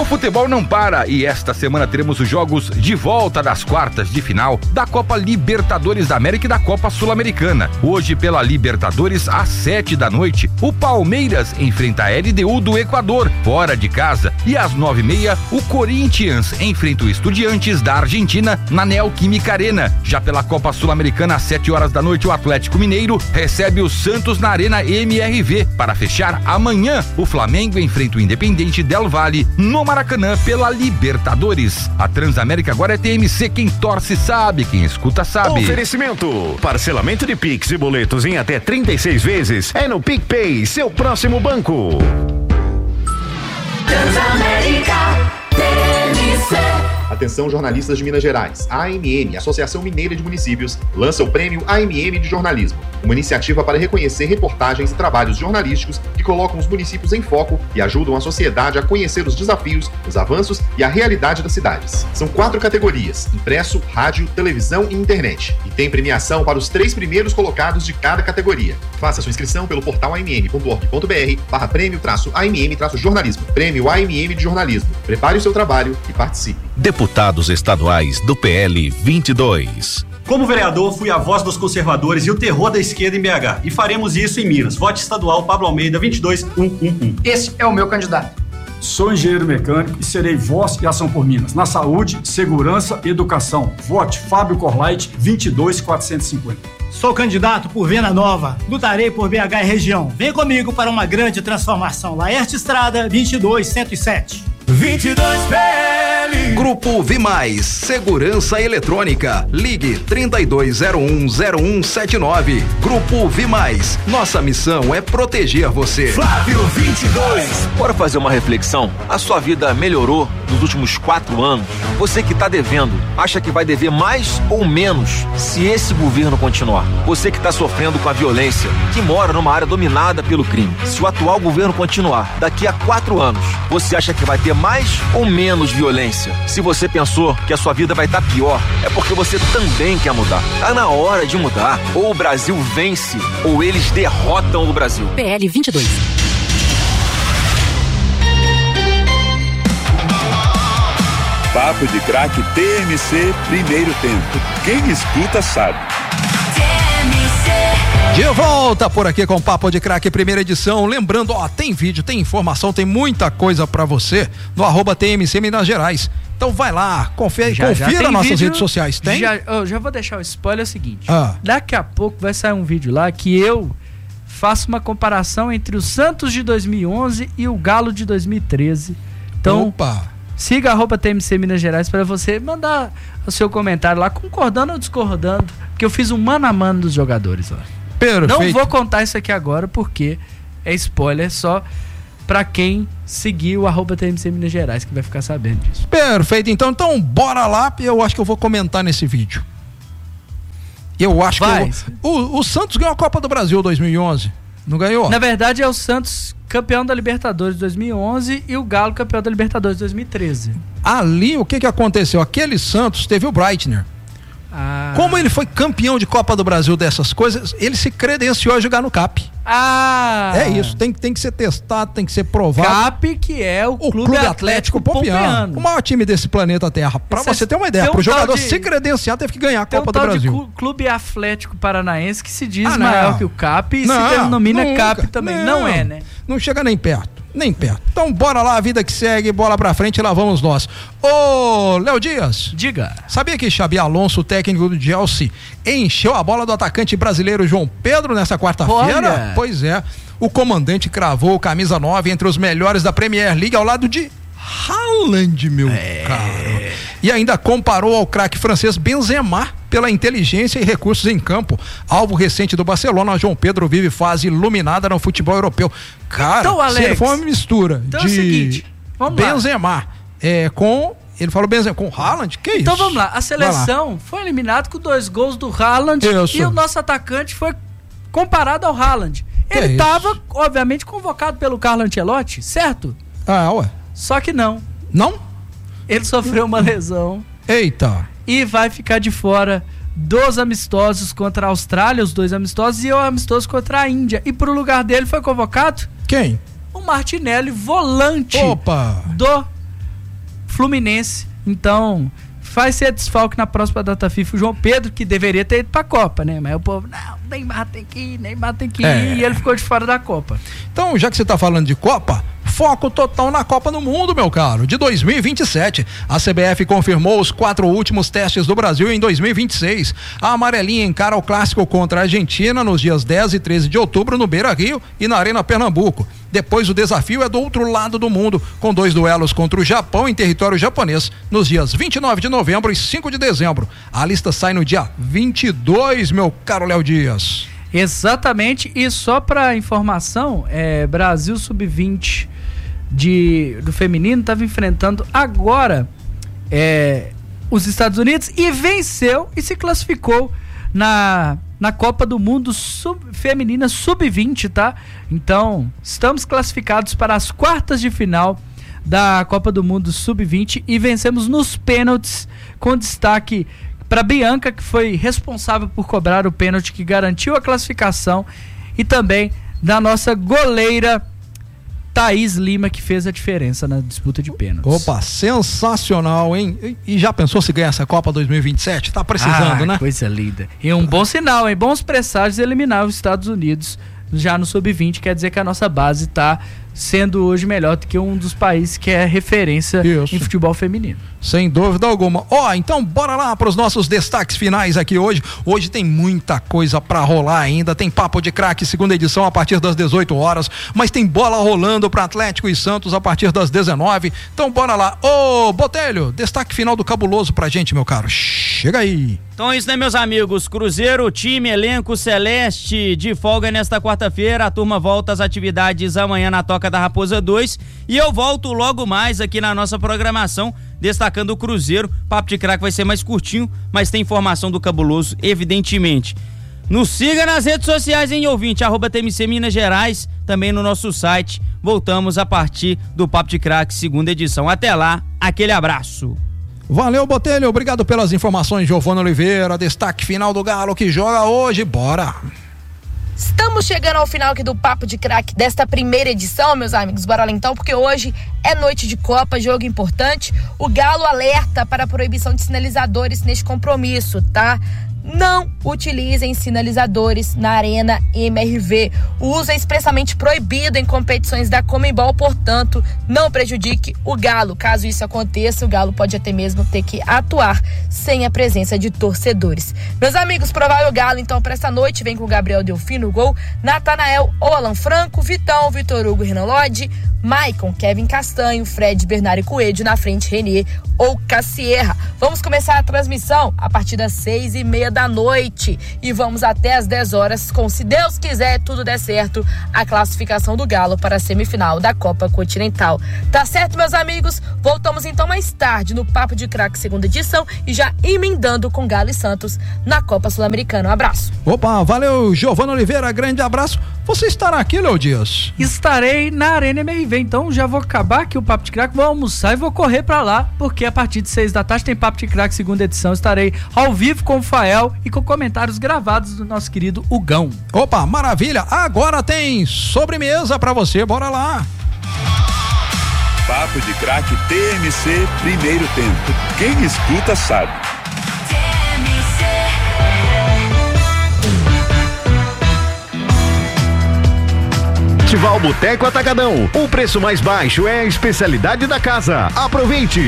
futebol não para e esta semana teremos os jogos de volta das quartas de final da Copa Libertadores da América e da Copa Sul-Americana. Hoje, pela Libertadores, às 7 da noite, o Palmeiras enfrenta a LDU do Equador, fora de casa. E às 9h30, o Corinthians enfrenta o Estudiantes da Argentina na Neoquímica Arena. Já pela Copa Sul-Americana, às 7 horas da noite, o Atlético Mineiro recebe o Santos na Arena MRV. Para fechar, amanhã, o Flamengo enfrenta o Independente Del Valle no Maracanã pela Libertadores. A Transamérica agora é TMC, quem torce sabe, quem escuta sabe. Oferecimento, parcelamento de Pix e boletos em até 36 vezes é no PicPay, seu próximo banco. Transamérica TMC. Atenção, jornalistas de Minas Gerais. A AMM, Associação Mineira de Municípios, lança o Prêmio AMM de Jornalismo, uma iniciativa para reconhecer reportagens e trabalhos jornalísticos que colocam os municípios em foco e ajudam a sociedade a conhecer os desafios, os avanços e a realidade das cidades. São 4 categorias: impresso, rádio, televisão e internet. E tem premiação para os 3 primeiros colocados de cada categoria. Faça sua inscrição pelo portal amm.org.br/prêmio-AMM-jornalismo. Prêmio AMM de Jornalismo. Prepare o seu trabalho e participe. Deputados estaduais do PL 22. Como vereador, fui a voz dos conservadores e o terror da esquerda em BH. E faremos isso em Minas. Vote estadual Pablo Almeida 22111. Esse é o meu candidato. Sou engenheiro mecânico e serei voz e ação por Minas. Na saúde, segurança e educação. Vote Fábio Corlait 22450. Sou candidato por Venda Nova. Lutarei por BH e região. Vem comigo para uma grande transformação. Laerte Estrada 22107. 22 PL. Grupo Vimais, Segurança Eletrônica. Ligue 32010179. Grupo Vimais. Nossa missão é proteger você. Flávio 22. Bora fazer uma reflexão? A sua vida melhorou nos últimos 4 anos? Você que está devendo, acha que vai dever mais ou menos se esse governo continuar? Você que está sofrendo com a violência, que mora numa área dominada pelo crime, se o atual governo continuar, daqui a 4 anos, você acha que vai ter mais ou menos violência? Se você pensou que a sua vida vai estar pior, é porque você também quer mudar. Tá na hora de mudar. Ou o Brasil vence, ou eles derrotam o Brasil. PL 22. Papo de Craque TMC, primeiro tempo. Quem escuta sabe. De volta por aqui com Papo de Craque, primeira edição. Lembrando, tem vídeo, tem informação, tem muita coisa pra você no @TMC Minas Gerais. Então vai lá, confira nossas vídeo, redes sociais. Tem? Já vou deixar o spoiler, é o seguinte. Daqui a pouco vai sair um vídeo lá que eu faço uma comparação entre o Santos de 2011 e o Galo de 2013. Então, siga @TMC Minas Gerais para você mandar o seu comentário lá, concordando ou discordando, porque eu fiz um mano a mano dos jogadores lá. Perfeito. Não vou contar isso aqui agora porque é spoiler só pra quem seguir o @TMC Minas Gerais, que vai ficar sabendo disso. Perfeito, então bora lá, eu acho que eu vou comentar nesse vídeo. Eu acho que o Santos ganhou a Copa do Brasil 2011, não ganhou? Na verdade é o Santos campeão da Libertadores 2011 e o Galo campeão da Libertadores 2013. Ali, o que aconteceu? Aquele Santos teve o Breitner. Como ele foi campeão de Copa do Brasil dessas coisas, ele se credenciou a jogar no CAP. É isso, tem que ser testado, tem que ser provado. CAP, que é o Clube Atlético Pompeano. O maior time desse planeta Terra. Pra você ter uma ideia, pro jogador se credenciar, teve que ganhar a Copa do Brasil. Clube Atlético Paranaense que se diz maior que o CAP e se denomina CAP também. Não é, né? Não chega nem perto. Então bora lá, a vida que segue, bola pra frente, lá vamos nós. Ô, Léo Dias. Diga. Sabia que Xabi Alonso, o técnico do Chelsea, encheu a bola do atacante brasileiro João Pedro nessa quarta-feira? Pois é. O comandante cravou o camisa 9 entre os melhores da Premier League ao lado de Haaland, meu caro. E ainda comparou ao craque francês Benzema pela inteligência e recursos em campo. Alvo recente do Barcelona, João Pedro vive fase iluminada no futebol europeu. Cara, então, Alex, se foi uma mistura de é o seguinte, Benzema ele falou Benzema com Haaland, que então isso? Vamos lá, a seleção foi eliminada com 2 gols do Haaland e o nosso atacante foi comparado ao Haaland. Ele estava, obviamente, convocado pelo Carlo Ancelotti, certo? Ué. Só que não. Não? Ele sofreu uma lesão. Eita. E vai ficar de fora dos amistosos contra a Austrália, os 2 amistosos, e o amistoso contra a Índia. E pro lugar dele foi convocado? Quem? O Martinelli, volante Fluminense. Então, vai ser desfalque na próxima data FIFA o João Pedro, que deveria ter ido pra Copa, né? Mas o povo, não, Neymar tem que ir, e ele ficou de fora da Copa. Então, já que você tá falando de Copa, foco total na Copa do Mundo, meu caro, de 2027. A CBF confirmou os 4 últimos testes do Brasil em 2026. A amarelinha encara o clássico contra a Argentina nos dias 10 e 13 de outubro no Beira-Rio e na Arena Pernambuco. Depois o desafio é do outro lado do mundo, com 2 duelos contra o Japão em território japonês, nos dias 29 de novembro e 5 de dezembro. A lista sai no dia 22, meu caro Léo Dias. Exatamente, e só para informação, Brasil Sub-20 do feminino estava enfrentando agora os Estados Unidos e venceu e se classificou na Copa do Mundo Feminina Sub-20, tá? Então, estamos classificados para as quartas de final da Copa do Mundo Sub-20 e vencemos nos pênaltis, com destaque para Bianca, que foi responsável por cobrar o pênalti que garantiu a classificação, e também da nossa goleira Thaís Lima, que fez a diferença na disputa de pênaltis. Opa, sensacional, hein? E já pensou se ganhar essa Copa 2027? Tá precisando, né? Coisa linda. E um bom sinal, hein? Bons presságios eliminar os Estados Unidos já no Sub-20, quer dizer que a nossa base tá sendo hoje melhor do que um dos países que é referência em futebol feminino. Sem dúvida alguma. Então bora lá para os nossos destaques finais aqui hoje. Hoje tem muita coisa para rolar ainda. Tem Papo de Craque, segunda edição, a partir das 18 horas. Mas tem bola rolando para Atlético e Santos a partir das 19. Então bora lá. Ô, Botelho, destaque final do Cabuloso pra gente, meu caro. Chega aí. Então é isso, né, meus amigos? Cruzeiro, time, elenco celeste de folga nesta quarta-feira. A turma volta às atividades amanhã na Toca da Raposa 2. E eu volto logo mais aqui na nossa programação, destacando o Cruzeiro. Papo de Craque vai ser mais curtinho, mas tem informação do Cabuloso, evidentemente. Nos siga nas redes sociais, hein, ouvinte, @TMC Minas Gerais, também no nosso site. Voltamos a partir do Papo de Craque, segunda edição. Até lá, aquele abraço. Valeu, Botelho, obrigado pelas informações, Giovana Oliveira. Destaque final do Galo que joga hoje, bora! Estamos chegando ao final aqui do Papo de Craque desta primeira edição, meus amigos. Bora lá então, porque hoje é noite de Copa, jogo importante. O Galo alerta para a proibição de sinalizadores neste compromisso, tá? Não utilizem sinalizadores na Arena MRV. O uso é expressamente proibido em competições da Conmebol, portanto, não prejudique o Galo. Caso isso aconteça, o Galo pode até mesmo ter que atuar sem a presença de torcedores. Meus amigos, provável Galo, então, para essa noite, vem com Gabriel Delfim no gol, Natanael ou Alan Franco, Vitão, Vitor Hugo, Renan Lodge, Maicon, Kevin Castanho, Fred, Bernardo e Coelho, na frente Renier ou Cassierra. Vamos começar a transmissão a partir das 6:30 da noite e vamos até às 10 horas com, se Deus quiser, tudo der certo, a classificação do Galo para a semifinal da Copa Continental. Tá certo, meus amigos? Voltamos então mais tarde no Papo de Craque, segunda edição, e já emendando com Galo e Santos na Copa Sul-Americana. Um abraço. Opa, valeu, Giovana Oliveira, grande abraço. Você estará aqui, Léo Dias? Estarei na Arena MRV, então já vou acabar aqui o Papo de Craque, vou almoçar e vou correr pra lá, porque a partir de 6 da tarde tem Papo de Craque, segunda edição. Estarei ao vivo com o Fael e com comentários gravados do nosso querido Hugão. Opa, maravilha! Agora tem sobremesa pra você, bora lá! Papo de Craque TMC, primeiro tempo. Quem escuta sabe. Festival Boteco Atacadão. O preço mais baixo é a especialidade da casa. Aproveite!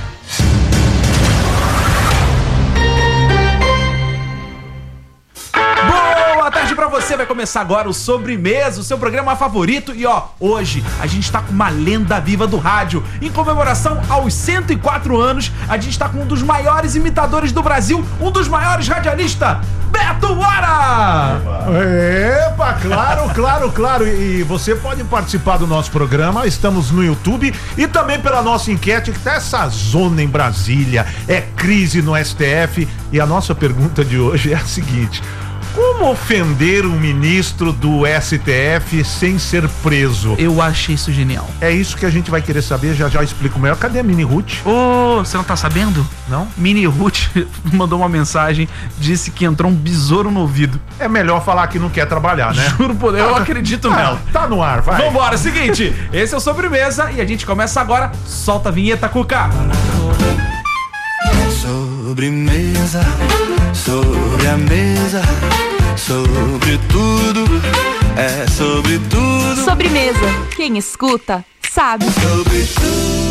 Boa tarde pra você, vai começar agora o Sobremesa, o seu programa favorito. E hoje a gente tá com uma lenda viva do rádio. Em comemoração aos 104 anos, a gente tá com um dos maiores imitadores do Brasil, um dos maiores radialistas, Beto Hora! Epa, claro. E você pode participar do nosso programa, estamos no YouTube e também pela nossa enquete, que tá essa zona em Brasília, é crise no STF. E a nossa pergunta de hoje é a seguinte: Como ofender um ministro do STF sem ser preso? Eu achei isso genial. É isso que a gente vai querer saber, já eu explico melhor. Cadê a Mini Ruth? Você não tá sabendo? Não? Mini Ruth mandou uma mensagem, disse que entrou um besouro no ouvido. É melhor falar que não quer trabalhar, né? Juro por Deus, eu acredito nela. Tá no ar, vai. Vambora, seguinte, esse é o Sobremesa e a gente começa agora. Solta a vinheta, Cuca. Sobremesa, sobre a mesa, sobre tudo, é sobre tudo. Sobremesa, quem escuta, sabe. Sobre tudo.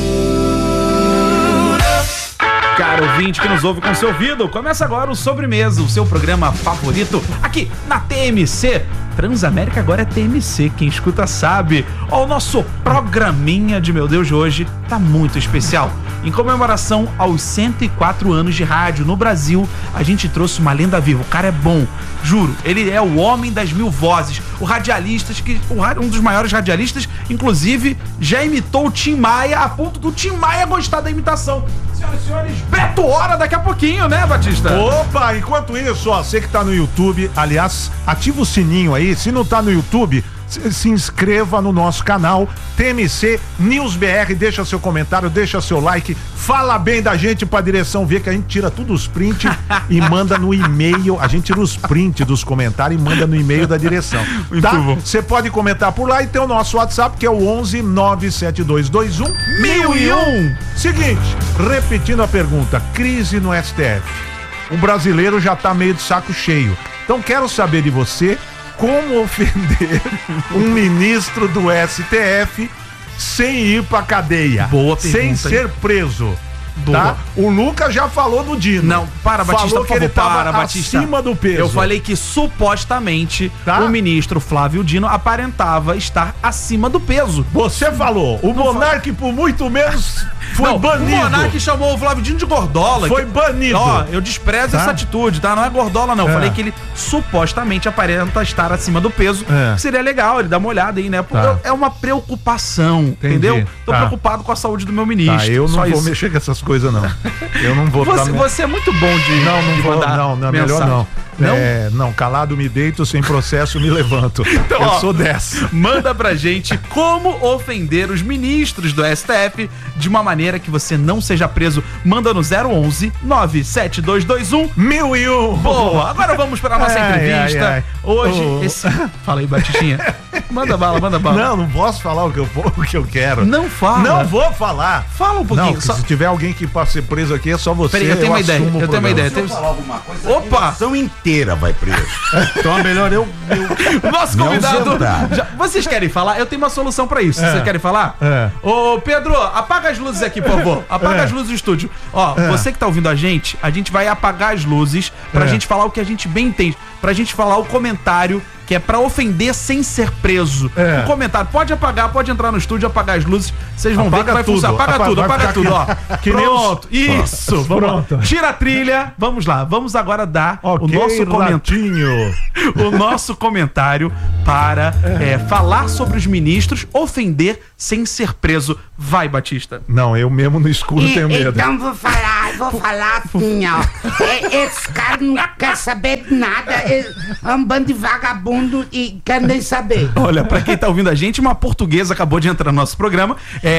Caro ouvinte que nos ouve com seu ouvido, começa agora o Sobremesa, o seu programa favorito aqui na TMC. Transamérica agora é TMC, quem escuta sabe. O nosso programinha de meu Deus de hoje tá muito especial. Em comemoração aos 104 anos de rádio no Brasil, a gente trouxe uma lenda viva. O cara é bom, juro. Ele é o homem das 1000 vozes. O radialista, um dos maiores radialistas, inclusive, já imitou o Tim Maia a ponto do Tim Maia gostar da imitação. Senhoras e senhores, Beto Hora daqui a pouquinho, né, Batista? Opa, enquanto isso, ó, você que tá no YouTube, aliás, ativa o sininho aí. Se não tá no YouTube, se inscreva no nosso canal TMC News BR, deixa seu comentário, deixa seu like, fala bem da gente pra direção ver, que a gente tira tudo os prints e manda no e-mail. A gente tira os prints dos comentários e manda no e-mail da direção. Tá? Você pode comentar por lá e tem o nosso WhatsApp, que é o 11 97221 1001. Seguinte, repetindo a pergunta, crise no STF. O brasileiro já tá meio de saco cheio. Então quero saber de você como ofender um ministro do STF sem ir pra cadeia. Boa pergunta, sem ser preso. Boa. Tá? O Lucas já falou do Dino. Não, para, Batista, falou por favor, que ele tava Batista. acima do peso. Eu falei que supostamente o ministro Flávio Dino aparentava estar acima do peso. Você falou. O Monark, por muito menos, foi banido. O Monark chamou o Flávio Dino de gordola. Foi banido. Ó, eu desprezo essa atitude, tá? Não é gordola, não. Eu falei que ele supostamente aparenta estar acima do peso. Seria legal ele dar uma olhada aí, né? Porque é uma preocupação, entendeu? Tô preocupado com a saúde do meu ministro. Eu não vou mexer com essas coisas, não. Eu não vou. Você é muito bom de. Não vou. Não, é melhor não. Não, calado me deito, sem processo me levanto. Então, eu sou dessa. Manda pra gente como ofender os ministros do STF de uma maneira que você não seja preso. Manda no 011 97221 1001. Boa! Agora vamos para a nossa entrevista. Hoje, Fala aí, Batistinha. Manda bala. Não posso falar o que eu quero. Não fala. Não vou falar. Fala um pouquinho. Não, se tiver alguém que passa ser preso aqui, é só você. Peraí, eu tenho uma ideia. Se eu falar alguma coisa, opa! A nação inteira vai preso. Então é melhor eu nosso convidado. Vocês querem falar? Eu tenho uma solução pra isso. Vocês querem falar? Ô, Pedro, apaga as luzes aqui, por favor. Apaga as luzes do estúdio. Ó, você que tá ouvindo a gente vai apagar as luzes pra gente falar o que a gente bem entende. Pra gente falar o comentário que é pra ofender sem ser preso. O comentário pode apagar, pode entrar no estúdio, apagar as luzes. Vocês vão ver que vai funcionar. Apaga tudo, ó. Pronto, isso. Pronto. Tira a trilha. Vamos lá. Vamos agora dar o nosso comentário. O nosso comentário para falar sobre os ministros, ofender sem ser preso. Vai, Batista. Não, eu mesmo no escuro tenho medo. Então vou falar assim, ó. Esse cara não quer saber de nada. É um bando de vagabundo e quer nem saber. Olha, pra quem tá ouvindo a gente, uma portuguesa acabou de entrar no nosso programa.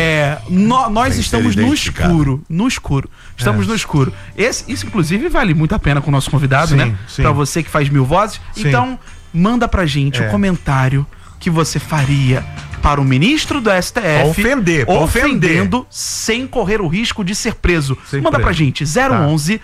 Nós estamos no escuro. No escuro. Estamos no escuro. Isso, inclusive, vale muito a pena com o nosso convidado, né? Sim. Pra você que faz 1000 vozes. Sim. Então, manda pra gente o comentário que você faria para o ministro do STF ofendendo sem correr o risco de ser preso. Manda pra gente, 011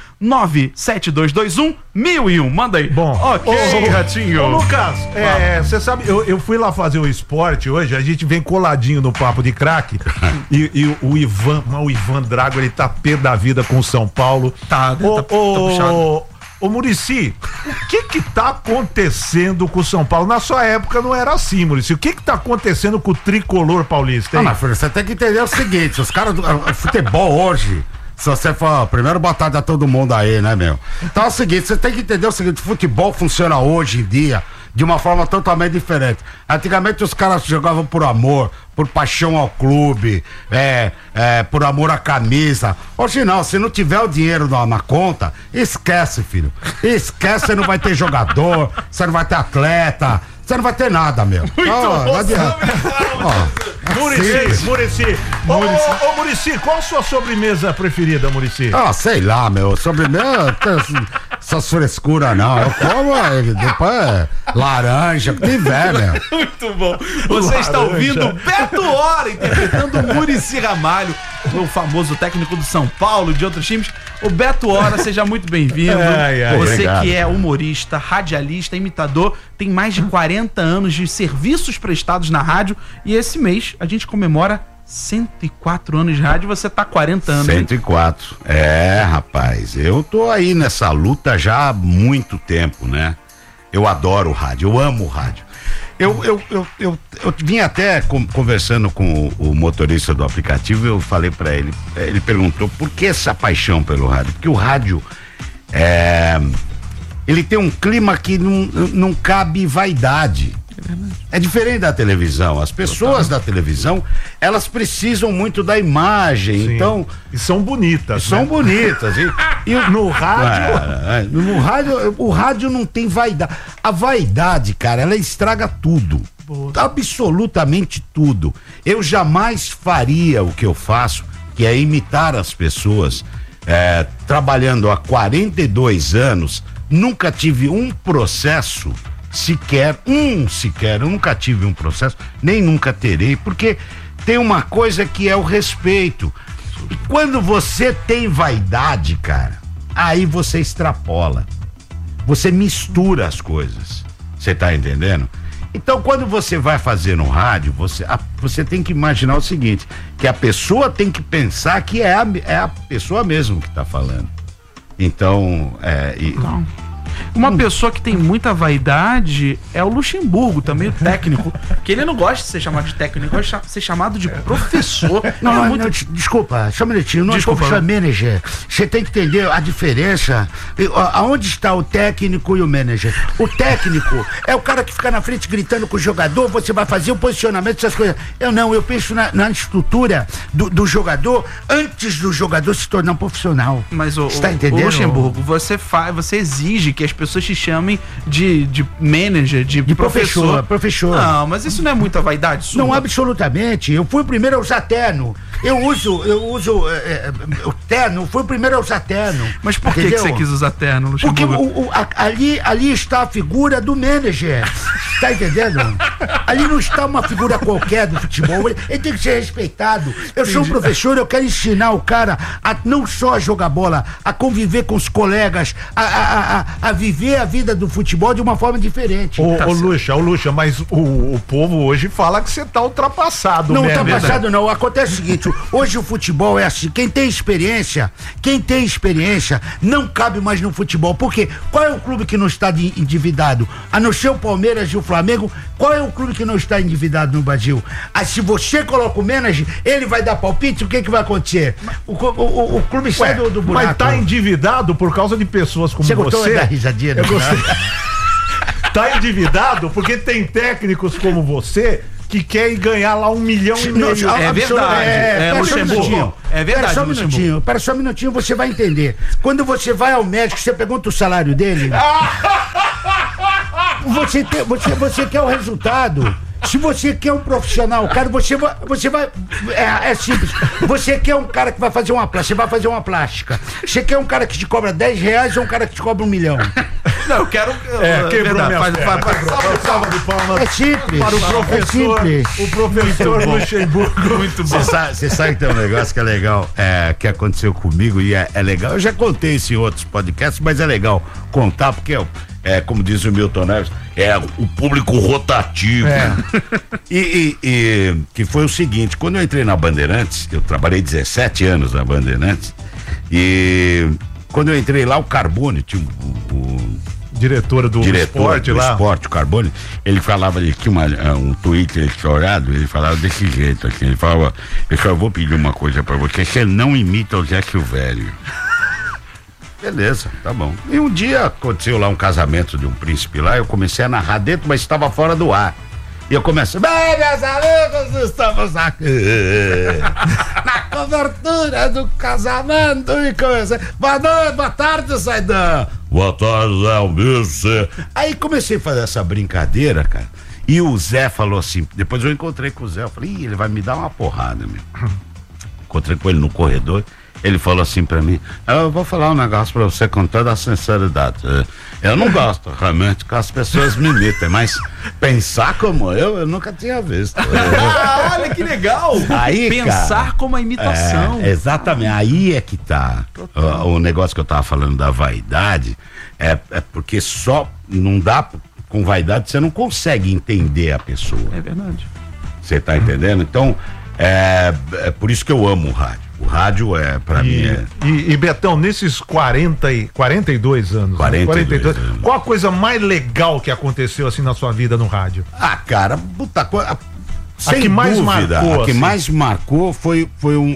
97221 1001. Manda aí. Bom, ok, Ratinho. Ô, Lucas, você sabe, eu fui lá fazer o esporte hoje, a gente vem coladinho no Papo de Craque e o Ivan Drago, ele tá pé da vida com o São Paulo. Tá puxado. Ô, Muricy, o que tá acontecendo com o São Paulo? Na sua época não era assim, Muricy. O que tá acontecendo com o tricolor paulista, hein? Não, filho, você tem que entender o seguinte, os caras do futebol hoje, se você for, primeiro boa tarde a todo mundo aí, né, meu? Então é o seguinte, você tem que entender o seguinte, o futebol funciona hoje em dia de uma forma totalmente diferente. Antigamente os caras jogavam por amor, por paixão ao clube, por amor à camisa. Hoje não, se não tiver o dinheiro na conta, esquece, filho. Esquece, você não vai ter jogador, você não vai ter atleta, você não vai ter nada, meu. Muito bom, não adianta. Muricy. Ô, Muricy, qual a sua sobremesa preferida, Muricy? Sei lá, meu. Sobremesa, essas frescuras não. Eu como depois laranja, que tiver, meu. Muito bom. Você está ouvindo Beto Hora interpretando o Muricy Ramalho, o famoso técnico do São Paulo, de outros times. O Beto Hora, seja muito bem-vindo. Você obrigado. Que é humorista, radialista, imitador, tem mais de 40 anos de serviços prestados na rádio e esse mês a gente comemora 104 anos de rádio, você tá 40 anos. 104. Rapaz, eu tô aí nessa luta já há muito tempo, né? Eu adoro o rádio, eu amo o rádio. Eu vim até conversando com o motorista do aplicativo, eu falei pra ele, ele perguntou por que essa paixão pelo rádio? Porque o rádio ele tem um clima que não cabe vaidade. É diferente da televisão. As pessoas da televisão, elas precisam muito da imagem. Sim. Então, e são bonitas. São bonitas. E no rádio. No rádio, o rádio não tem vaidade. A vaidade, cara, ela estraga tudo. Absolutamente tudo. Eu jamais faria o que eu faço, que é imitar as pessoas. Trabalhando há 42 anos, nunca tive um processo. Eu nunca tive um processo, nem nunca terei, porque tem uma coisa que é o respeito. E quando você tem vaidade, cara, aí você extrapola. Você mistura as coisas. Você tá entendendo? Então, quando você vai fazer no rádio, você tem que imaginar o seguinte, que a pessoa tem que pensar que é a pessoa mesmo que tá falando. Então, uma pessoa que tem muita vaidade é o Luxemburgo, também o técnico, que ele não gosta de ser chamado de técnico, ele gosta de ser chamado de professor. Não, desculpa, só um minutinho, não é professor manager. Você tem que entender a diferença. Aonde está o técnico e o manager? O técnico é o cara que fica na frente gritando com o jogador, você vai fazer o posicionamento, essas coisas. Eu penso na estrutura do jogador antes do jogador se tornar um profissional. Mas o Luxemburgo, você exige que as pessoas te chamem de manager, de professor. Não, mas isso não é muita vaidade sua? Não, absolutamente. Eu fui o primeiro a usar terno. Eu uso o terno, fui o primeiro a usar terno. Mas por que você quis usar terno, Luxemburgo? Porque ali está a figura do manager. Tá entendendo? Ali não está uma figura qualquer do futebol. Ele tem que ser respeitado. Eu sou um professor, eu quero ensinar o cara a não só jogar bola, a conviver com os colegas, a viver a vida do futebol de uma forma diferente. Ô Luxa, mas o povo hoje fala que você tá ultrapassado. Não, ultrapassado não. Acontece o seguinte, hoje o futebol é assim, quem tem experiência não cabe mais no futebol. Por quê? Qual é o clube que não está endividado? A não ser o Palmeiras e o Flamengo, qual é o clube que não está endividado no Brasil? Se você coloca o manager, ele vai dar palpite, o que vai acontecer? O clube sai do buraco. Mas tá endividado por causa de pessoas como você. Da risadinha, eu gostei. Tá endividado porque tem técnicos como você que quer ganhar lá 1,5 milhão. É verdade. Luxemburgo. É verdade. Pera só um minutinho, você vai entender. Quando você vai ao médico, você pergunta o salário dele. Você quer o resultado. Se você quer um profissional, cara, você vai. É simples. Você quer um cara que vai fazer uma plástica, você vai fazer uma plástica. Você quer um cara que te cobra R$10 ou um cara que te cobra 1 milhão? Não, eu quero. Salva de palmas. É simples. Para o professor. O professor Luxemburgo. Muito bom. Você sabe que tem um negócio que é legal, que aconteceu comigo e é legal. Eu já contei isso em outros podcasts, mas é legal contar, porque como diz o Milton Neves, o público rotativo. E que foi o seguinte, quando eu entrei na Bandeirantes, eu trabalhei 17 anos na Bandeirantes, e quando eu entrei lá, o Carbone tinha o diretor do esporte lá. O Carbone, ele falava, ele tinha um Twitter estourado, ele falava desse jeito, assim, ele falava, eu só vou pedir uma coisa pra você não imita o Zé Silvério. Beleza, tá bom. E um dia aconteceu lá um casamento de um príncipe lá, eu comecei a narrar dentro, mas estava fora do ar. E eu comecei, bem, meus amigos, estamos aqui na cobertura do casamento e comecei, boa noite, boa tarde, Saidão. Boa tarde, Zé Almir. Aí comecei a fazer essa brincadeira, cara, e o Zé falou assim, depois eu encontrei com o Zé, eu falei, ele vai me dar uma porrada, meu. Encontrei com ele no corredor, ele falou assim pra mim, eu vou falar um negócio pra você com toda a sinceridade, eu não gosto realmente que as pessoas me imitem, mas pensar como eu nunca tinha visto. Olha que legal! Aí, pensar cara, como a imitação. Exatamente, aí é que tá o negócio que eu tava falando da vaidade, é porque só não dá, com vaidade você não consegue entender a pessoa. É verdade. Você tá entendendo? Então, é por isso que eu amo o rádio. O rádio pra mim é... E Betão, nesses 42 anos, 42 anos, qual a coisa mais legal que aconteceu assim na sua vida no rádio? Ah, cara, puta coisa... Sem que mais marcou, a que mais marcou foi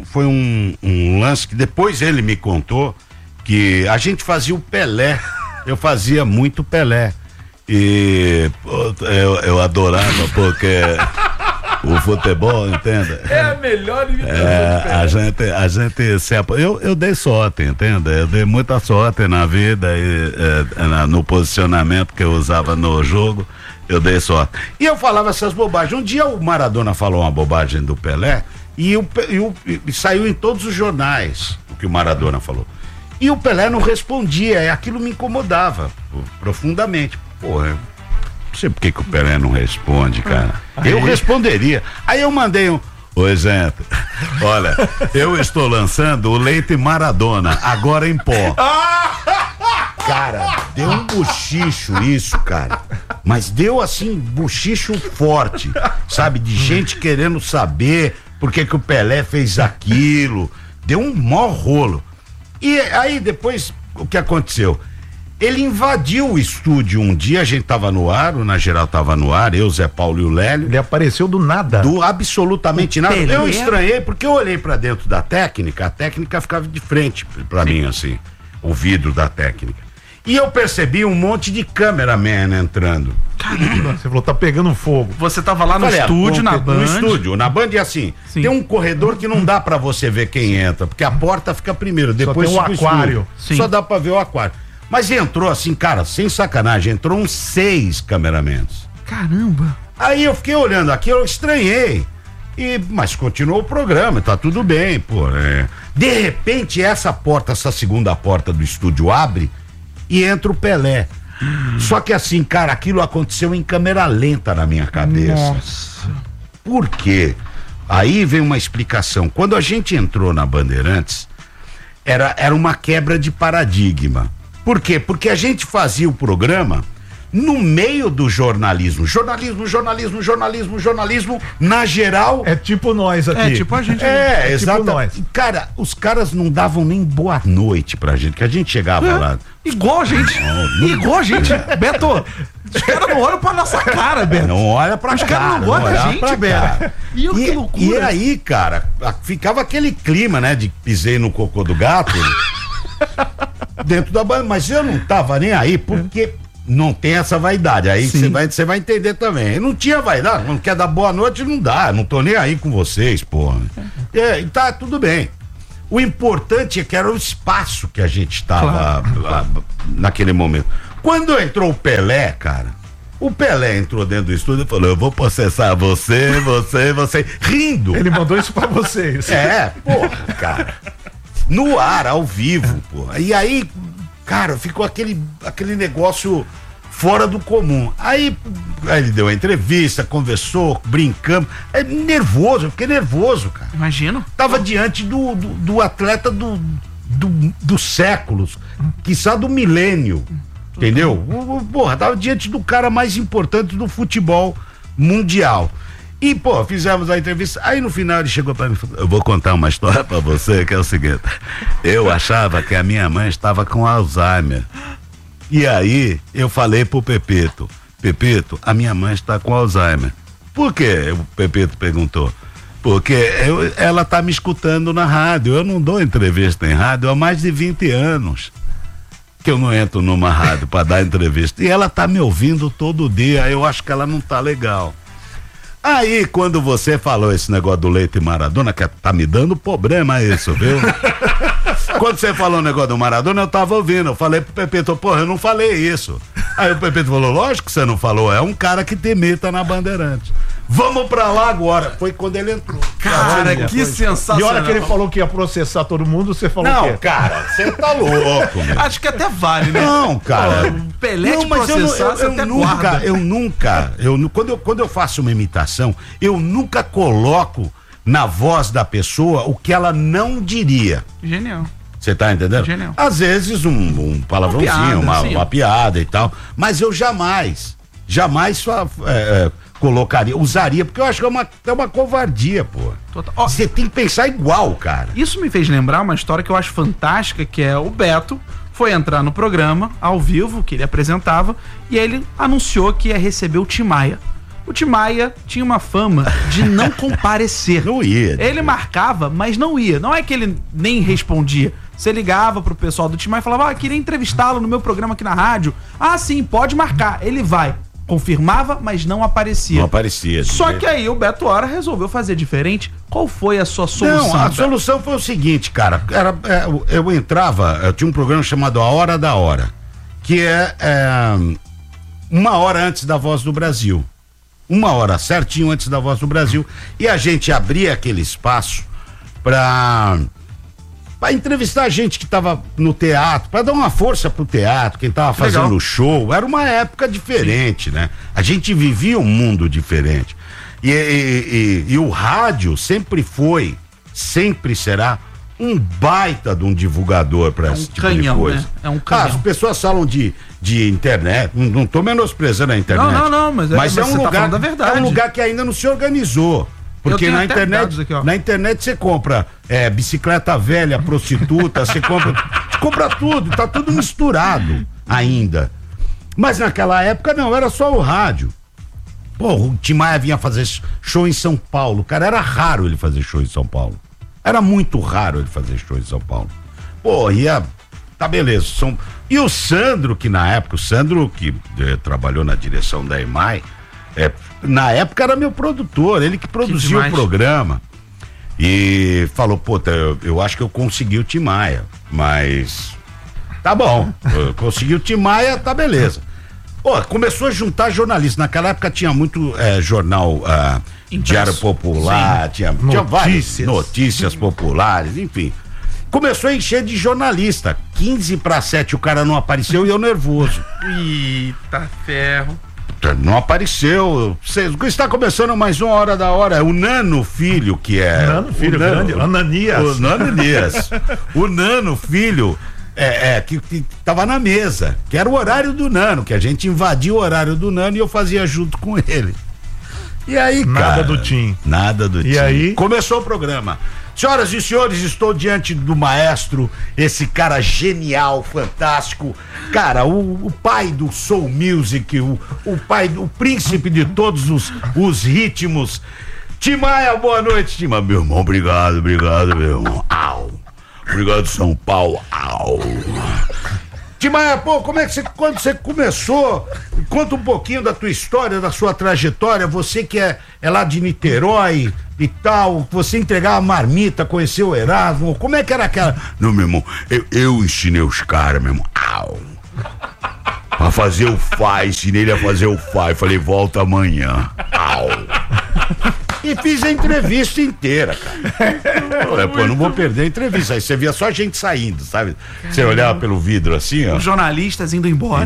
um lance que depois ele me contou, que a gente fazia o Pelé. Eu fazia muito Pelé. E eu adorava, porque... O futebol, entenda? É a melhor imitação. A gente eu dei sorte, entenda? Eu dei muita sorte na vida e no posicionamento que eu usava no jogo, eu dei sorte. E eu falava essas bobagens. Um dia o Maradona falou uma bobagem do Pelé e saiu em todos os jornais o que o Maradona falou. E o Pelé não respondia, e aquilo me incomodava profundamente. Porra, não sei por que o Pelé não responde, cara. Eu responderia. Aí eu mandei oi, gente, olha, eu estou lançando o leite Maradona, agora em pó. Cara, deu um bochicho isso, cara. Mas deu assim, bochicho forte, sabe? De gente querendo saber por que o Pelé fez aquilo. Deu um maior rolo. E aí depois, o que aconteceu? Ele invadiu o estúdio um dia, a gente tava no ar, o Na Geral tava no ar, eu, Zé Paulo e o Lélio. Ele apareceu do nada. Do absolutamente nada. Eu estranhei, porque eu olhei pra dentro da técnica, a técnica ficava de frente pra mim, assim, o vidro da técnica. E eu percebi um monte de cameraman entrando. Caramba, você falou, tá pegando fogo. Você tava lá no estúdio, na Band? No estúdio, na Band, e assim, tem um corredor que não dá pra você ver quem entra, porque a porta fica primeiro, depois só tem o aquário. Só dá pra ver o aquário. Mas entrou assim, cara, sem sacanagem, entrou uns 6 cameramans. Caramba! Aí eu fiquei olhando aqui, eu estranhei. Mas continuou o programa, tá tudo bem, pô. De repente, essa segunda porta do estúdio abre e entra o Pelé. Só que assim, cara, aquilo aconteceu em câmera lenta na minha cabeça. Nossa. Por quê? Aí vem uma explicação. Quando a gente entrou na Bandeirantes, era uma quebra de paradigma. Por quê? Porque a gente fazia o programa no meio do jornalismo. Jornalismo, na geral. É tipo nós aqui. É tipo a gente. Exato. Tipo nós. Cara, os caras não davam nem boa noite pra gente, que a gente chegava lá. Igual a gente. Igual a gente. Beto, os caras não olham pra nossa cara, Beto. Não olha pra os caras não gostam da gente, Beto. Que loucura. E aí, cara, ficava aquele clima, né, de pisei no cocô do gato. Dentro da banda, mas eu não tava nem aí, porque não tem essa vaidade, aí você vai entender também. Eu não tinha vaidade, não quer dar boa noite, não dá, não tô nem aí com vocês, porra. Tá tudo bem. O importante é que era o espaço que a gente estava naquele momento. Quando entrou o Pelé, cara, o Pelé entrou dentro do estúdio e falou, eu vou processar você, rindo. Ele mandou isso pra vocês. Porra, cara. No ar, ao vivo, pô. E aí, cara, ficou aquele negócio fora do comum. Aí ele deu a entrevista, conversou, brincamos. Eu fiquei nervoso, cara. Imagino. Tava diante do atleta dos séculos, quiçá do milênio, entendeu? Porra, tava diante do cara mais importante do futebol mundial. E, pô, fizemos a entrevista, aí no final ele chegou pra mim e falou, eu vou contar uma história pra você, que é o seguinte, eu achava que a minha mãe estava com Alzheimer, e aí eu falei pro Pepito, a minha mãe está com Alzheimer. Por quê? O Pepito perguntou. Porque ela tá me escutando na rádio, eu não dou entrevista em rádio há mais de 20 anos. que eu não entro numa rádio pra dar entrevista. E ela tá me ouvindo todo dia, eu acho que ela não tá legal. Aí, quando você falou esse negócio do Leite Maradona, que tá me dando problema isso, viu? Quando você falou o negócio do Maradona, eu tava ouvindo. Eu falei pro Pepito, porra, eu não falei isso. Aí o Pepito falou, lógico que você não falou, é um cara que te imita na Bandeirantes. Vamos pra lá agora. Foi quando ele entrou. Cara, que sensacional. E a hora que ele falou que ia processar todo mundo, você falou o quê? Não, cara, você tá louco. Meu. Acho que até vale, né? Não, cara. O Pelé te processar, você até guarda. Quando eu faço uma imitação, eu nunca coloco na voz da pessoa o que ela não diria. Genial. Você tá entendendo? Genial. Às vezes um palavrãozinho, uma piada e tal, mas eu jamais colocaria, usaria, porque eu acho que é uma covardia, pô. Você tem que pensar igual, cara. Isso me fez lembrar uma história que eu acho fantástica, que é o Beto foi entrar no programa, ao vivo, que ele apresentava, e ele anunciou que ia receber o Tim Maia. O Tim Maia tinha uma fama de não comparecer. Não ia. Ele marcava, mas não ia. Não é que ele nem respondia. Você ligava pro pessoal do Tim Maia e falava, queria entrevistá-lo no meu programa aqui na rádio. Ah, sim, pode marcar. Ele vai. Confirmava, mas não aparecia. Não aparecia. Só que aí o Beto Hora resolveu fazer diferente. Qual foi a sua solução? Não, a solução foi o seguinte, cara. Eu tinha um programa chamado A Hora da Hora, que é 1 hora antes da Voz do Brasil. 1 hora certinho antes da Voz do Brasil. E a gente abria aquele espaço pra entrevistar gente que tava no teatro, pra dar uma força pro teatro, quem tava fazendo show. Era uma época diferente, né? A gente vivia um mundo diferente. E o rádio sempre foi, sempre será um baita de um divulgador para esse tipo de coisa. Né? É um canhão. As pessoas falam de internet, não tô menosprezando a internet. Não, mas é um lugar, tá verdade. É um lugar que ainda não se organizou. Porque na internet você compra bicicleta velha, prostituta, você compra tudo, tá tudo misturado ainda. Mas naquela época não, era só o rádio. Pô, o Tim Maia vinha fazer show em São Paulo, cara, era raro ele fazer show em São Paulo. Era muito raro ele fazer show em São Paulo. Pô, tá beleza. E o Sandro, que na época, que trabalhou na direção da EMAI, na época era meu produtor, ele que produziu o programa. E falou, pô, eu acho que eu consegui o Tim Maia, mas tá bom, eu consegui o Tim Maia, tá beleza. Pô, começou a juntar jornalistas. Naquela época tinha muito jornal Diário Popular, tinha várias notícias populares, enfim. Começou a encher de jornalista. 6:45 o cara não apareceu e eu nervoso. Eita ferro. Não apareceu. Está começando mais 1 hora da hora. É o Nano Filho, que é. Nano Filho, grande. Ananias. O Ananias. O Nano Filho. Que tava na mesa, que era o horário do Nano, que a gente invadia o horário do Nano e eu fazia junto com ele. E aí, nada do Tim. Nada do Tim. E aí? Começou o programa. Senhoras e senhores, estou diante do maestro, esse cara genial, fantástico, cara, o pai do soul music, o príncipe de todos os ritmos. Tim Maia, boa noite, Tim Maia. Meu irmão, obrigado, meu irmão. Obrigado, São Paulo. Tim Maia, pô, quando você começou, conta um pouquinho da tua história, da sua trajetória, você que é lá de Niterói e tal, você entregava marmita, conheceu o Erasmo, como é que era aquela? Não, meu irmão, eu ensinei os caras, meu irmão, pra fazer o Fá, ensinei ele a fazer o Fá, falei, volta amanhã, E fiz a entrevista inteira, cara. Pô, não vou perder a entrevista. Aí você via só a gente saindo, sabe? Você olhava pelo vidro assim, ó. Os jornalistas indo embora.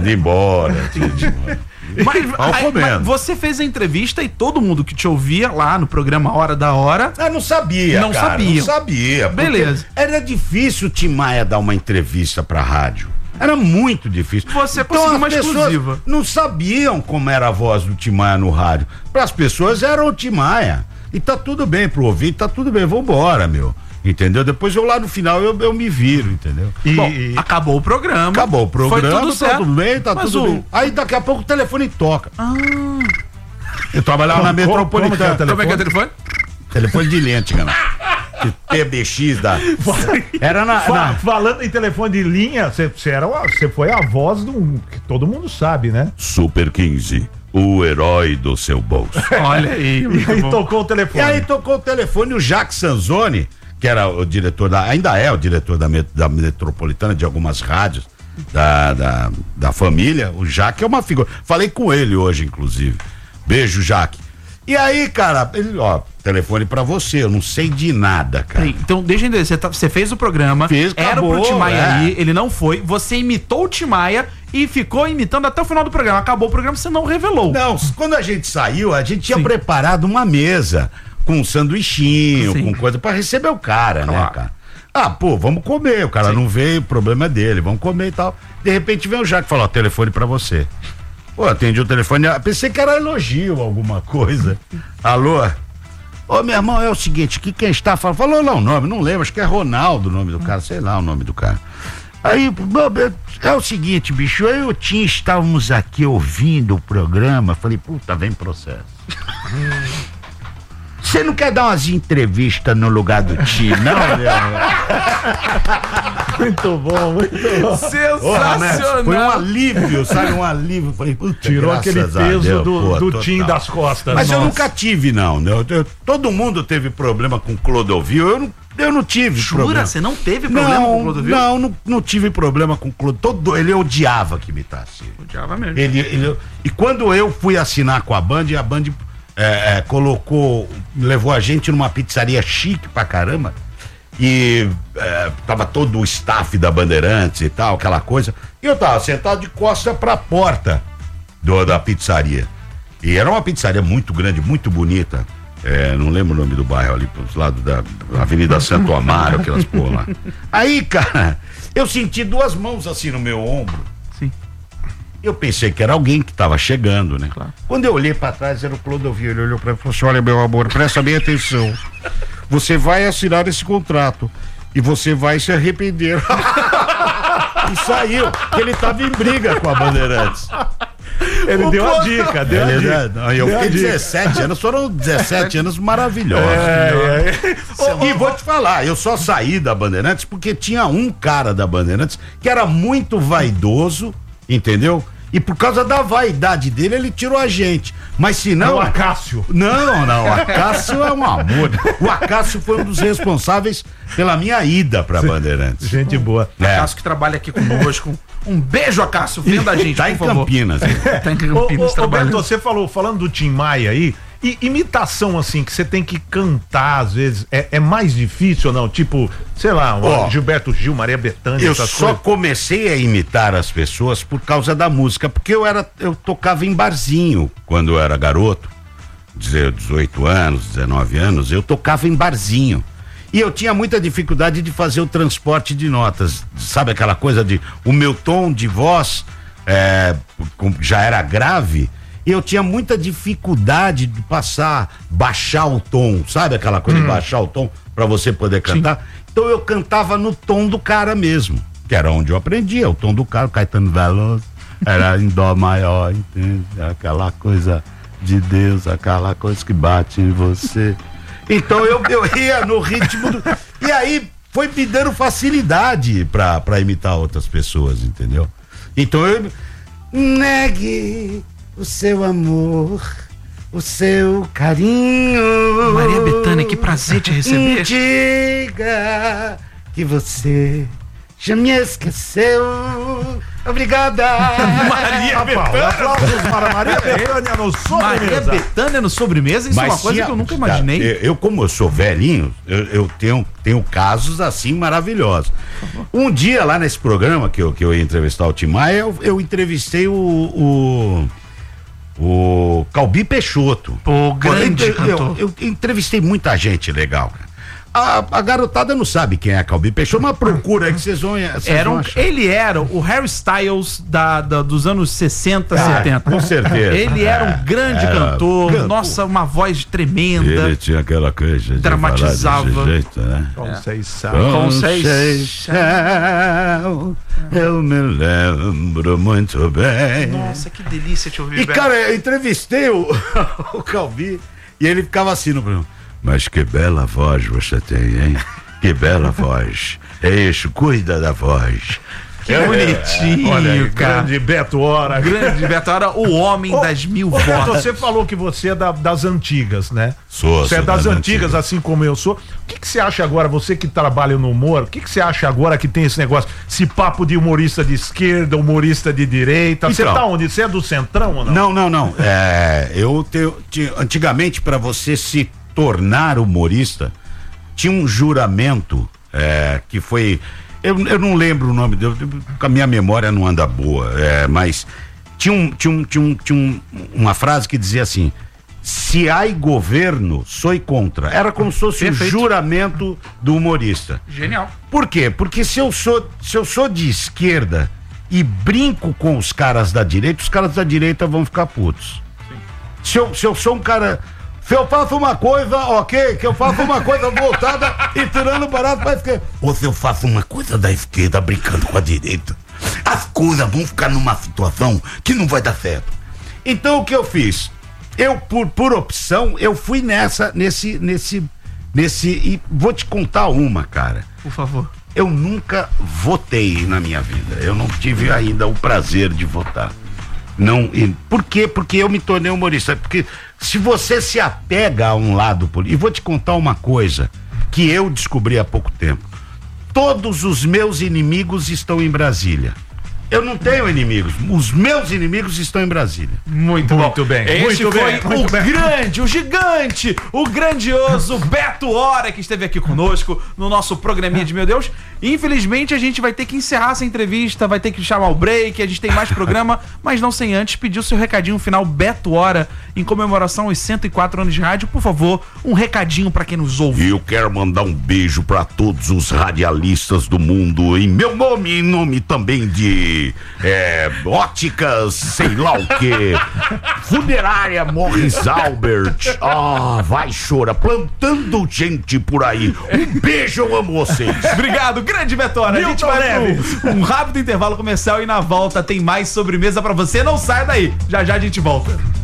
Mas você fez a entrevista e todo mundo que te ouvia lá no programa Hora da Hora. Não sabia. Não sabia. Beleza. Era difícil o Tim Maia dar uma entrevista pra rádio. Era muito difícil. Você conseguiu uma exclusiva. Não sabiam como era a voz do Tim Maia no rádio. Para as pessoas era o Tim Maia. E tá tudo bem pro ouvinte, tá tudo bem, vambora, meu. Entendeu? Depois eu lá no final eu me viro, entendeu? Bom, acabou o programa. Foi tudo certo. Tá tudo bem, tá tudo bem. Aí daqui a pouco o telefone toca. Eu trabalhava na Metropolitana. Como é que é o telefone? Telefone de linha, antigamente. PBX da... Era falando em telefone de linha, você foi a voz que todo mundo sabe, né? Super 15, o herói do seu bolso. Olha aí. E aí tocou o telefone. E aí tocou o telefone, o Jacques Sanzoni, que era o diretor ainda é o diretor da Metropolitana, de algumas rádios da família. O Jacques é uma figura. Falei com ele hoje, inclusive. Beijo, Jacques. E aí, cara, telefone pra você, eu não sei de nada, cara. Então, deixa eu entender, você fez o programa, era pro Tim Maia ir, ele não foi, você imitou o Tim Maia e ficou imitando até o final do programa. Acabou o programa, você não revelou. Não, quando a gente saiu, a gente tinha preparado uma mesa com um sanduichinho, com coisa pra receber o cara, né, cara? Vamos comer, o cara não veio, o problema é dele, vamos comer e tal. De repente vem o Jacques e fala, telefone pra você. Atendi o telefone, pensei que era elogio, alguma coisa. Alô? Meu irmão, é o seguinte, quem está falando? Falou lá o nome, não lembro, acho que é Ronaldo o nome do cara, sei lá o nome do cara. Aí, é o seguinte, bicho, eu e o Tim estávamos aqui ouvindo o programa, falei, puta, vem processo. Você não quer dar umas entrevistas no lugar do Tim, não, meu? Muito bom, muito bom. Sensacional. Foi um alívio, sabe? Um alívio. Falei, puta, tirou aquele peso do Tim das costas. Mas eu nunca tive, não. Todo mundo teve problema com Clodovil. Eu não tive problema. Jura? Você não teve problema com Clodovil? Não tive problema com Clodovil. Ele odiava que imitasse. Odiava mesmo. E quando eu fui assinar com a Band levou a gente numa pizzaria chique pra caramba. E tava todo o staff da Bandeirantes e tal, aquela coisa. E eu tava sentado de costas pra porta da pizzaria. E era uma pizzaria muito grande, muito bonita. Não lembro o nome do bairro, ali pros lados da Avenida Santo Amaro, aquelas porra lá. Aí, cara, eu senti duas mãos assim no meu ombro. Sim. Eu pensei que era alguém que tava chegando, né? Claro. Quando eu olhei pra trás, era o Clodovil. Ele olhou pra mim e falou assim: olha, meu amor, presta bem atenção. Você vai assinar esse contrato e você vai se arrepender. E saiu, ele tava em briga com a Bandeirantes. Ele deu a dica, Eu fiquei 17 anos, foram 17 anos maravilhosos. E vou te falar, eu só saí da Bandeirantes porque tinha um cara da Bandeirantes que era muito vaidoso, entendeu? E por causa da vaidade dele, ele tirou a gente. Mas se não... o Acácio. Não, o Acácio é um amor. O Acácio foi um dos responsáveis pela minha ida pra Bandeirantes. Gente boa. Acácio que trabalha aqui conosco. Um beijo, Acácio, vendo a gente, tá em Campinas. Tá em Campinas trabalhando. Beto, você falando do Tim Maia aí, e imitação assim, que você tem que cantar às vezes, é mais difícil ou não? Tipo, sei lá, Gilberto Gil, Maria Bethânia, eu só comecei a imitar as pessoas por causa da música, porque eu tocava em barzinho quando eu era garoto, 18 anos, 19 anos, eu tocava em barzinho. E eu tinha muita dificuldade de fazer o transporte de notas, sabe aquela coisa de o meu tom de voz já era grave. E eu tinha muita dificuldade de baixar o tom, sabe aquela coisa de baixar o tom pra você poder cantar? Sim. Então eu cantava no tom do cara mesmo, que era onde eu aprendia, o tom do cara, o Caetano Veloso, era em dó maior, entende? Aquela coisa de Deus, aquela coisa que bate em você. Então eu ia no ritmo e aí foi me dando facilidade pra imitar outras pessoas, entendeu? Então eu negue o seu amor, o seu carinho. Maria Bethânia, que prazer te receber. Diga que você já me esqueceu. Obrigada. Maria Bethânia. Aplausos para Maria Bethânia no Sobremesa. Maria Bethânia no Sobremesa, isso é uma coisa que eu nunca imaginei. Como eu sou velhinho, eu tenho casos assim maravilhosos. Um dia lá nesse programa que eu ia entrevistar o Tim Maia, eu entrevistei o Calbi Peixoto. Pô, grande cantor. Eu entrevistei muita gente legal, cara. A garotada não sabe quem é Calbi Peixoto, mas procura aí que vocês vão achar. Ele era o Harry Styles dos anos 60, 70. Com certeza. Ele era um grande cantor, nossa, uma voz tremenda. Ele tinha aquela coisa de dramatizava. Falar desse jeito, né? Conceição. Eu me lembro muito bem. Nossa, que delícia te ouvir. E cara, eu entrevistei o Calbi e ele ficava assim no programa. Mas que bela voz você tem, hein? Que bela voz. É isso, cuida da voz. Que bonitinho, olha, cara. Grande Beto Hora. Grande Beto Hora, o homem das mil vozes. Beto, você falou que você é das antigas, né? Você é das antigas, assim como eu sou. O que você acha agora, você que trabalha no humor, o que você acha agora que tem esse negócio, esse papo de humorista de esquerda, humorista de direita? Você tá onde? Você é do Centrão ou não? Não. Antigamente, para você se tornar humorista, tinha um juramento que foi... Eu não lembro o nome dele, a minha memória não anda boa, mas tinha uma frase que dizia assim: se há governo, sou contra. Era como se fosse o juramento do humorista. Genial. Por quê? Porque se eu sou de esquerda e brinco com os caras da direita, os caras da direita vão ficar putos. Se eu sou um cara... Se eu faço uma coisa, ok, que eu faço uma coisa voltada e tirando barato pra esquerda. Ou se eu faço uma coisa da esquerda brincando com a direita, as coisas vão ficar numa situação que não vai dar certo. Então o que eu fiz? Eu, por opção, eu fui nesse e vou te contar uma, cara. Por favor. Eu nunca votei na minha vida. Eu não tive ainda o prazer de votar. Não, por quê? Porque eu me tornei humorista. Porque se você se apega a um lado político, e vou te contar uma coisa que eu descobri há pouco tempo: todos os meus inimigos estão em Brasília. Eu não tenho inimigos, os meus inimigos estão em Brasília. Muito bem. Esse foi o grande, o gigante, o grandioso Beto Hora, que esteve aqui conosco no nosso programinha de Meu Deus. Infelizmente a gente vai ter que encerrar essa entrevista, vai ter que chamar o break, a gente tem mais programa, mas não sem antes pedir o seu recadinho final, Beto Hora, em comemoração aos 104 anos de rádio. Por favor, um recadinho pra quem nos ouve. E eu quero mandar um beijo pra todos os radialistas do mundo, em meu nome e em nome também de óticas, sei lá o que, funerária Morris Albert, vai chorar, plantando gente por aí. Um beijo, eu amo vocês. Obrigado, grande Beto Hora. A gente vai para um rápido intervalo comercial e na volta tem mais sobremesa pra você. Não saia daí, já a gente volta.